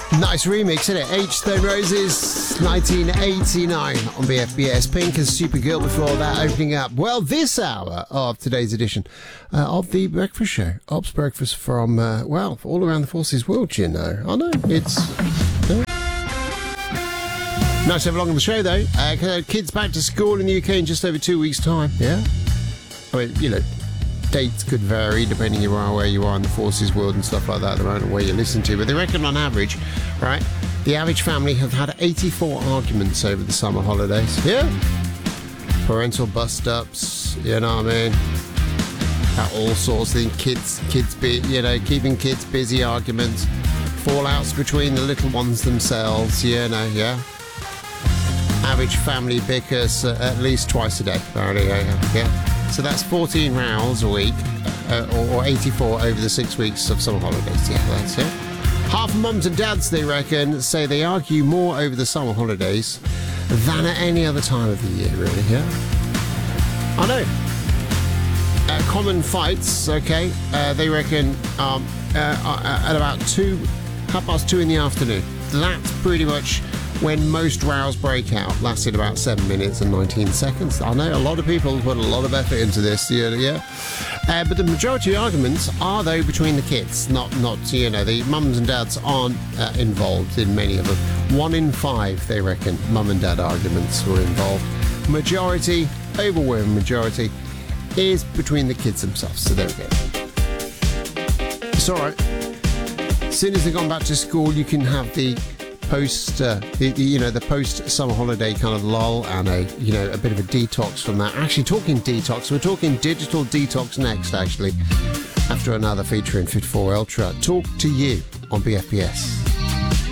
Nice remix, isn't it? H. Stone Roses, 1989 on BFBS. Pink and Supergirl before that, opening up, well, this hour of today's edition of the Breakfast Show. Ops Breakfast from, well, all around the Forces world, you know. I know, it's... Nice to have along on the show, though. Kids back to school in the UK in just over 2 weeks' time, yeah? I mean, you know, dates could vary depending on where you are in the Forces world and stuff like that, the amount of where you listen to. But they reckon on average, right, the average family have had 84 arguments over the summer holidays. Yeah? Parental bust-ups, you know what I mean? All sorts of things. Keeping kids busy arguments. Fallouts between the little ones themselves, yeah. Average family bickers at least twice a day, apparently, yeah. So that's 14 rows a week, or 84 over the 6 weeks of summer holidays. Yeah, that's it. Half of mums and dads, they reckon, say they argue more over the summer holidays than at any other time of the year, really, yeah? I know. Common fights, okay, they reckon at about 2:30 in the afternoon. That's pretty much when most rows break out, lasted about 7 minutes and 19 seconds. I know a lot of people put a lot of effort into this, yeah. But the majority of arguments are, though, between the kids, not the mums and dads aren't involved in many of them. 1 in 5, they reckon, mum and dad arguments were involved. Overwhelming majority, is between the kids themselves. So there we go. It's all right. As soon as they've gone back to school, you can have the the post summer holiday kind of lull and a bit of a detox from that. Actually, talking detox, we're talking digital detox next, actually, after another feature in 54 Ultra. Talk to you on BFBS.